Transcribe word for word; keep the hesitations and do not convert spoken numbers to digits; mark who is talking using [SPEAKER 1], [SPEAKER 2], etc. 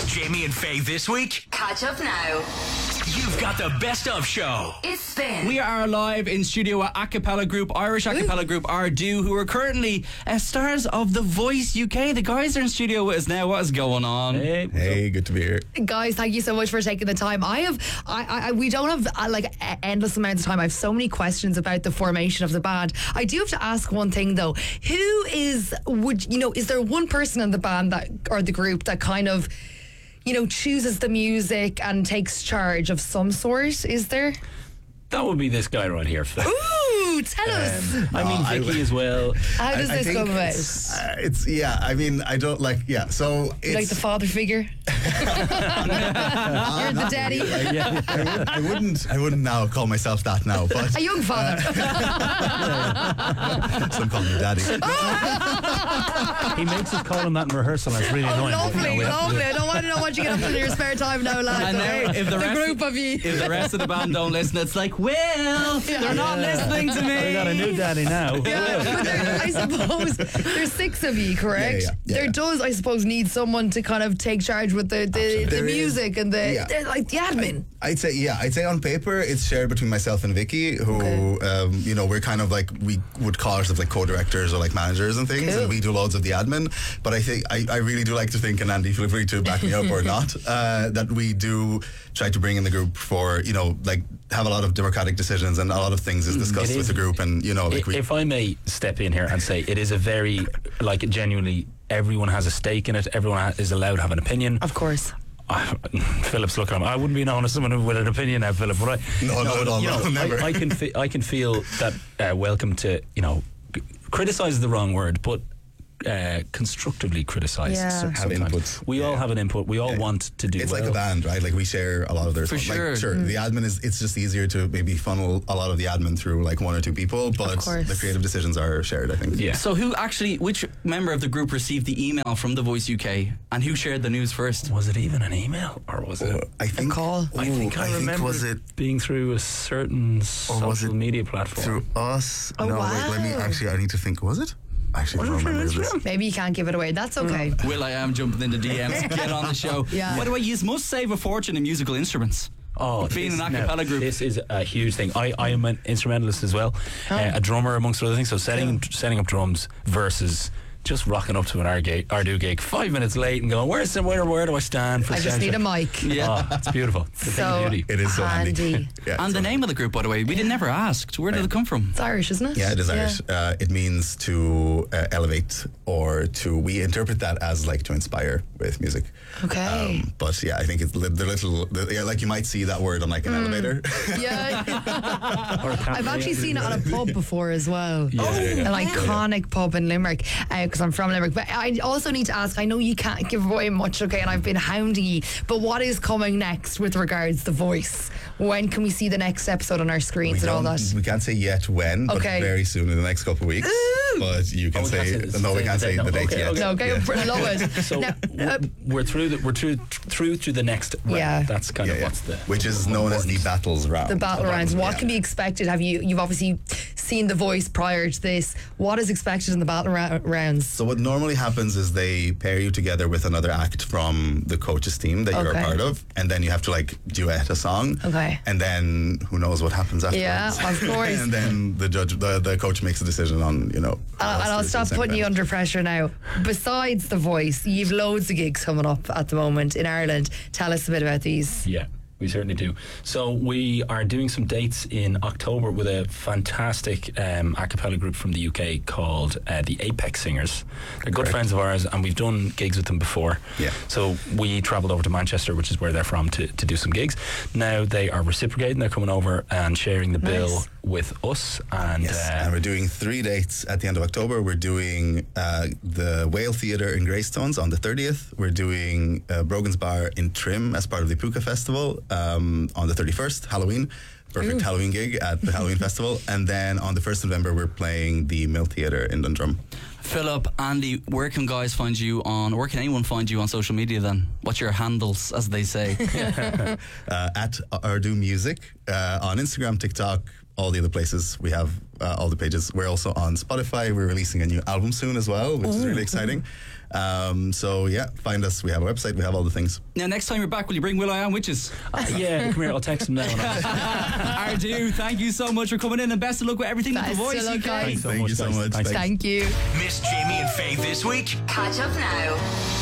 [SPEAKER 1] Jamie and Faye this week.
[SPEAKER 2] Catch up now.
[SPEAKER 1] You've got the best of show.
[SPEAKER 2] It's Spin.
[SPEAKER 3] We are live in studio at a cappella group, Irish a cappella group Ardu, who are currently uh, stars of The Voice U K. The guys are in studio with us now. What is going on?
[SPEAKER 4] Hey, hey, good to be here.
[SPEAKER 5] Guys, thank you so much for taking the time. I have, I, I we don't have uh, like uh, endless amounts of time. I have so many questions about the formation of the band. I do have to ask one thing though. Who is, would you know, is there one person in the band that, or the group that kind of, you know, chooses the music and takes charge of some sort? Is there?
[SPEAKER 4] That would be this guy right here, Phil.
[SPEAKER 5] Ooh, tell us.
[SPEAKER 4] Um, I mean,
[SPEAKER 6] I
[SPEAKER 4] Vicky
[SPEAKER 6] would-
[SPEAKER 4] as well.
[SPEAKER 5] How does
[SPEAKER 6] I- I
[SPEAKER 5] this
[SPEAKER 6] think
[SPEAKER 5] come about?
[SPEAKER 6] It's, uh, it's yeah. I mean, I don't like yeah. So it's
[SPEAKER 5] Like the father figure?
[SPEAKER 6] Ah,
[SPEAKER 5] You're the
[SPEAKER 6] not
[SPEAKER 5] daddy.
[SPEAKER 6] really. I, I, would, I wouldn't. I wouldn't now call myself that now, but
[SPEAKER 5] A young father.
[SPEAKER 6] some call me daddy.
[SPEAKER 4] He makes us call him that in rehearsal, and it's really
[SPEAKER 5] Oh,
[SPEAKER 4] annoying. but, you know,
[SPEAKER 5] lovely,
[SPEAKER 4] we have to do
[SPEAKER 5] lovely.
[SPEAKER 4] it.
[SPEAKER 5] I don't want to know what you get up to in your spare time now, lads.
[SPEAKER 3] And now,
[SPEAKER 5] okay?
[SPEAKER 3] if the, rest
[SPEAKER 5] group of you.
[SPEAKER 3] if the rest of the band don't listen, it's like, well, they're not listening to me.
[SPEAKER 4] We got a new daddy now.
[SPEAKER 5] Yeah, but there, I suppose there's six of you, correct?
[SPEAKER 6] Yeah, yeah, yeah,
[SPEAKER 5] there
[SPEAKER 6] yeah.
[SPEAKER 5] does, I suppose, need someone to kind of take charge with the the, the
[SPEAKER 6] There is-
[SPEAKER 5] music and the,
[SPEAKER 6] yeah.
[SPEAKER 5] the like the admin.
[SPEAKER 6] I'd say yeah. I'd say on paper it's shared between myself and Vicky, who um, you know we're kind of like we would call ourselves like co-directors or like managers and things,
[SPEAKER 5] Cool.
[SPEAKER 6] and we do loads of the admin. But I think I, I really do like to think, and Andy, feel free to back me up or not, uh, that we do try to bring in the group for you know like have a lot of democratic decisions and a lot of things is discussed
[SPEAKER 4] It
[SPEAKER 6] with
[SPEAKER 4] is-
[SPEAKER 6] the group, and you know like we.
[SPEAKER 4] If I may step in here and say, it is a very, like, genuinely, everyone has a stake in it. Everyone ha- is allowed to have an opinion.
[SPEAKER 5] Of course.
[SPEAKER 4] I, Philip's looking at me. I wouldn't be known as someone with an opinion now, Philip, would I?
[SPEAKER 6] No, not at all,
[SPEAKER 4] you
[SPEAKER 6] no,
[SPEAKER 4] know,
[SPEAKER 6] never.
[SPEAKER 4] I, I can fe- I can feel that uh, welcome to, you know, c- criticize is the wrong word, but uh, constructively criticize.
[SPEAKER 5] Yeah.
[SPEAKER 4] so-
[SPEAKER 6] Have
[SPEAKER 4] sometimes.
[SPEAKER 6] input.
[SPEAKER 4] We all
[SPEAKER 6] Yeah.
[SPEAKER 4] have an input. We all
[SPEAKER 6] Yeah.
[SPEAKER 4] want to do
[SPEAKER 6] It's
[SPEAKER 4] well.
[SPEAKER 6] like a band, right? Like we share a lot of their
[SPEAKER 3] For
[SPEAKER 6] like,
[SPEAKER 3] sure.
[SPEAKER 6] sure, the admin is it's just easier to maybe funnel a lot of the admin through like one or two people, but
[SPEAKER 5] course.
[SPEAKER 6] the creative decisions are shared, I think.
[SPEAKER 4] Yeah.
[SPEAKER 3] So who actually, which member of the group received the email from The Voice U K, and who shared the news first?
[SPEAKER 4] Was it even an email, or was it?
[SPEAKER 6] I think
[SPEAKER 5] call.
[SPEAKER 4] I think I,
[SPEAKER 6] I think
[SPEAKER 4] remember
[SPEAKER 6] was it
[SPEAKER 4] being through a certain
[SPEAKER 6] Or was
[SPEAKER 4] social
[SPEAKER 6] it
[SPEAKER 4] media platform.
[SPEAKER 6] through us?
[SPEAKER 5] Oh,
[SPEAKER 6] no, wait, let me
[SPEAKER 5] wow.
[SPEAKER 6] actually I need to think, was it? Actually, I don't remember this.
[SPEAKER 5] Maybe you can't give it away. That's okay.
[SPEAKER 3] Will I am jumping into D Ms. Get on the show.
[SPEAKER 5] Yeah.
[SPEAKER 3] By the way, you must save a fortune in musical instruments.
[SPEAKER 4] Oh,
[SPEAKER 3] Being
[SPEAKER 4] this-
[SPEAKER 3] an a
[SPEAKER 4] now,
[SPEAKER 3] cappella group.
[SPEAKER 4] This is a huge thing. I, I am an instrumentalist as well,
[SPEAKER 5] Oh.
[SPEAKER 4] uh, a drummer amongst other things. So setting setting up drums versus just rocking up to an Ardu Ardu gig five minutes late and going, where's the, where where do I stand for
[SPEAKER 5] I just
[SPEAKER 4] sound
[SPEAKER 5] need a
[SPEAKER 4] check?"
[SPEAKER 5] mic.
[SPEAKER 3] Yeah.
[SPEAKER 4] Oh, it's beautiful. It's a thing
[SPEAKER 5] So
[SPEAKER 4] of beauty.
[SPEAKER 6] It is so handy.
[SPEAKER 5] handy.
[SPEAKER 6] Yeah,
[SPEAKER 3] And
[SPEAKER 6] so-
[SPEAKER 3] the name of the group, by the way, we did never asked. Where did it come from?
[SPEAKER 5] It's Irish, isn't it?
[SPEAKER 6] Yeah, it is Irish. Uh, it means to uh, elevate or to, we interpret that as like to inspire with music.
[SPEAKER 5] Okay.
[SPEAKER 6] Um, but yeah, I think it's li- the little, the, yeah, like you might see that word on like an elevator.
[SPEAKER 5] Yeah.
[SPEAKER 4] Or a cat-
[SPEAKER 5] I've actually seen it on a pub before as well.
[SPEAKER 4] Yeah, yeah, yeah.
[SPEAKER 5] An iconic pub in Limerick, because I'm from Limerick. But I also need to ask, I know you can't give away much, okay, and I've been hounding you, but what is coming next with regards to The Voice? When can we see the next episode on our
[SPEAKER 6] we,
[SPEAKER 5] screens and all
[SPEAKER 6] don't-
[SPEAKER 5] that?
[SPEAKER 6] we can't say yet when, but
[SPEAKER 5] Okay.
[SPEAKER 6] very soon in the next couple of weeks. But you can
[SPEAKER 4] Oh, we
[SPEAKER 6] say,
[SPEAKER 4] can't say this-
[SPEAKER 6] no, we
[SPEAKER 4] say
[SPEAKER 6] can't
[SPEAKER 4] the
[SPEAKER 6] say
[SPEAKER 4] date,
[SPEAKER 6] the
[SPEAKER 4] no.
[SPEAKER 6] date
[SPEAKER 4] Okay,
[SPEAKER 6] yet.
[SPEAKER 4] okay.
[SPEAKER 5] No, okay,
[SPEAKER 6] Yeah.
[SPEAKER 5] love it.
[SPEAKER 4] So
[SPEAKER 5] Now,
[SPEAKER 4] w-
[SPEAKER 5] uh,
[SPEAKER 4] we're through the, we're through through to the next round.
[SPEAKER 5] Yeah.
[SPEAKER 4] That's kind
[SPEAKER 6] Yeah,
[SPEAKER 4] of
[SPEAKER 6] yeah.
[SPEAKER 4] what's the
[SPEAKER 6] Which is known as the battles round.
[SPEAKER 5] the battle rounds. What
[SPEAKER 6] Yeah.
[SPEAKER 5] can be expected? Have you? You've obviously seen The Voice prior to this. What is expected in the battle ra- rounds?
[SPEAKER 6] So what normally happens is they pair you together with another act from the coaches team that you're
[SPEAKER 5] Okay.
[SPEAKER 6] a part of, and then you have to like duet a song.
[SPEAKER 5] Okay.
[SPEAKER 6] And then who knows what happens afterwards?
[SPEAKER 5] Yeah, of course.
[SPEAKER 6] And then the judge, the, the coach makes a decision on you know.
[SPEAKER 5] And I'll, and I'll stop putting you under pressure now. Besides The Voice, you've loads of gigs coming up at the moment in Ireland. Tell us a bit about these.
[SPEAKER 4] Yeah, we certainly do. So we are doing some dates in October with a fantastic um, a cappella group from the U K called uh, the Apex Singers. They're good
[SPEAKER 6] Correct.
[SPEAKER 4] friends of ours, and we've done gigs with them before.
[SPEAKER 6] Yeah.
[SPEAKER 4] So we travelled over to Manchester, which is where they're from, to, to do some gigs. Now they are reciprocating. They're coming over and sharing the bill
[SPEAKER 5] Nice.
[SPEAKER 4] with us. And
[SPEAKER 6] Yes,
[SPEAKER 4] uh,
[SPEAKER 6] and we're doing three dates at the end of October. We're doing uh, the Whale Theatre in Greystones on the thirtieth. We're doing uh, Brogan's Bar in Trim as part of the Puka Festival um, on the thirty-first, Halloween. Perfect Halloween gig at the Halloween Festival. And then on the first of November, we're playing the Mill Theatre in Dundrum.
[SPEAKER 3] Philip, Andy, where can guys find you on, or where can anyone find you on social media then? What's your handles, as they say?
[SPEAKER 6] uh, at Ardu Music uh, on Instagram, TikTok, all the other places. We have uh, all the pages. We're also on Spotify. We're releasing a new album soon as well, which is really exciting. Um, so yeah, find us. We have a website. We have all the things.
[SPEAKER 3] Now, next time you're back, will you bring Will I Am Witches?
[SPEAKER 4] Uh, yeah, come here. I'll text him now.
[SPEAKER 3] Ardu, thank you so much for coming in, and best of luck with everything with
[SPEAKER 5] Best
[SPEAKER 3] The Voice
[SPEAKER 5] of luck,
[SPEAKER 3] U K.
[SPEAKER 5] guys.
[SPEAKER 4] Thanks so
[SPEAKER 6] Thank
[SPEAKER 4] much,
[SPEAKER 6] you so
[SPEAKER 4] guys.
[SPEAKER 6] much.
[SPEAKER 4] Thanks.
[SPEAKER 6] Thanks.
[SPEAKER 5] Thank you.
[SPEAKER 1] Miss Jamie and Faye this week?
[SPEAKER 2] Catch up now.